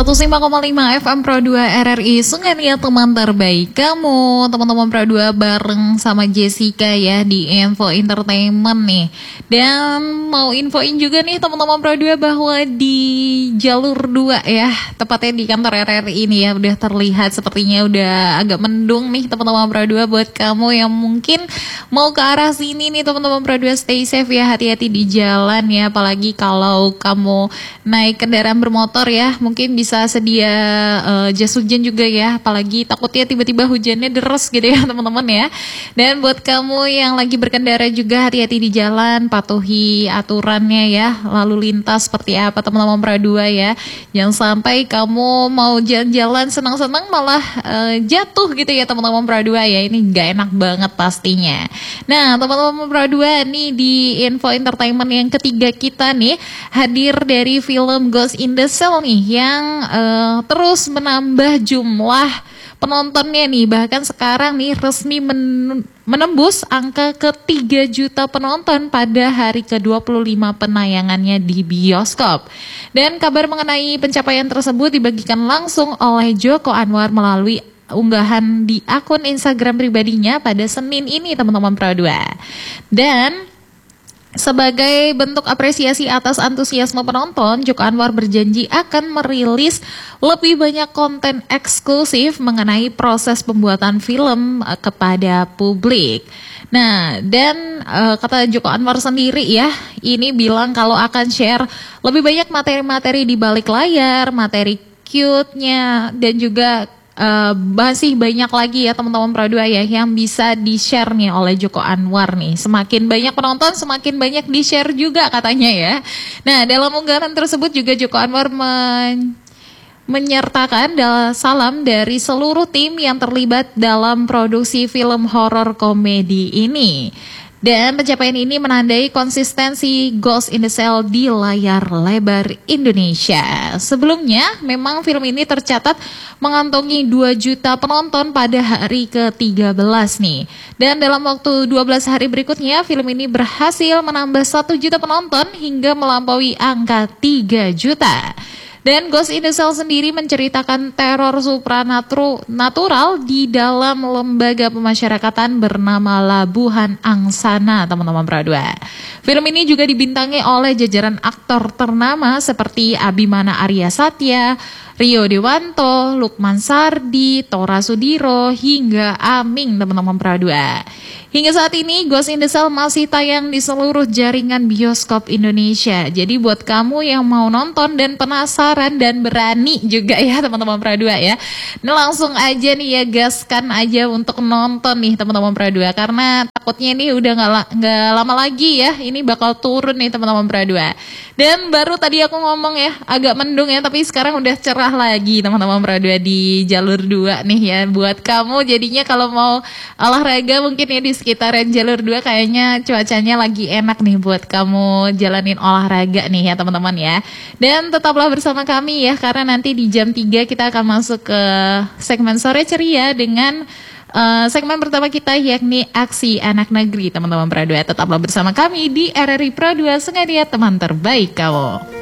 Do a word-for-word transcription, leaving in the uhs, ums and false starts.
seratus lima koma lima F M Pro dua R R I Sungai Liat, teman terbaik kamu. Teman-teman Pro dua bareng sama Jessica ya di Info Entertainment nih. Dan mau infoin juga nih teman-teman Pro dua bahwa di jalur dua ya, tepatnya di kantor R R I ini ya, udah terlihat sepertinya udah agak mendung nih teman-teman Pro dua. Buat kamu yang mungkin mau ke arah sini nih teman-teman Pro dua, stay safe ya, hati-hati di jalan ya. Apalagi kalau kamu naik kendaraan bermotor ya, mungkin bisa sedia uh, jas hujan juga ya, apalagi takutnya tiba-tiba hujannya deres gitu ya teman-teman ya. Dan buat kamu yang lagi berkendara juga, hati-hati di jalan, patuhi aturannya ya, lalu lintas seperti apa teman-teman Pro dua ya. Jangan sampai kamu mau jalan-jalan senang-senang malah uh, jatuh gitu ya teman-teman Pro dua ya, ini gak enak banget pastinya. Nah teman-teman Pro dua nih, di Info Entertainment yang ketiga kita nih, hadir dari film Ghost in the Shell nih yang uh, terus menambah jumlah penontonnya nih. Bahkan sekarang nih resmi men menembus angka ke tiga juta penonton pada hari ke dua puluh lima penayangannya di bioskop. Dan kabar mengenai pencapaian tersebut dibagikan langsung oleh Joko Anwar melalui unggahan di akun Instagram pribadinya pada Senin ini teman-teman Pro dua. Dan sebagai bentuk apresiasi atas antusiasme penonton, Joko Anwar berjanji akan merilis lebih banyak konten eksklusif mengenai proses pembuatan film uh, kepada publik. Nah, dan uh, kata Joko Anwar sendiri ya, ini bilang kalau akan share lebih banyak materi-materi di balik layar, materi cute-nya, dan juga Uh, masih banyak lagi ya teman-teman Pro dua ya yang bisa di-share nih oleh Joko Anwar nih. Semakin banyak penonton, semakin banyak di-share juga katanya ya. Nah, dalam unggahan tersebut juga Joko Anwar men menyertakan salam dari seluruh tim yang terlibat dalam produksi film horor komedi ini. Dan pencapaian ini menandai konsistensi Ghost in the Shell di layar lebar Indonesia. Sebelumnya memang film ini tercatat mengantongi dua juta penonton pada hari ke tiga belas nih. Dan dalam waktu dua belas hari berikutnya film ini berhasil menambah satu juta penonton hingga melampaui angka tiga juta. Dan Ghost in the Shell sendiri menceritakan teror supranatural di dalam lembaga pemasyarakatan bernama Labuhan Angsana, teman-teman Pro dua. Film ini juga dibintangi oleh jajaran aktor ternama seperti Abimana Arya Satya, Rio Dewanto, Lukman Sardi, Tora Sudiro, hingga Aming, teman-teman Pro dua. Hingga saat ini Ghost in the Shell masih tayang di seluruh jaringan bioskop Indonesia. Jadi buat kamu yang mau nonton dan penasaran dan berani juga ya teman-teman Pro dua ya, nah langsung aja nih ya, gaskan aja untuk nonton nih teman-teman Pro dua. Karena takutnya ini udah gak, gak lama lagi ya, ini bakal turun nih teman-teman Pro dua. Dan baru tadi aku ngomong ya, agak mendung ya, tapi sekarang udah cerah lagi teman-teman Pro dua di jalur dua nih ya. Buat kamu jadinya kalau mau olahraga mungkin ya di sekitaran jalur dua, kayaknya cuacanya lagi enak nih buat kamu jalanin olahraga nih ya teman-teman ya. Dan tetaplah bersama kami ya, karena nanti di jam tiga kita akan masuk ke segmen Sore Ceria dengan uh, segmen pertama kita, yakni Aksi Anak Negeri teman-teman Pro dua. Tetaplah bersama kami di R R I Pro dua Sungai Liat, teman terbaik kamu.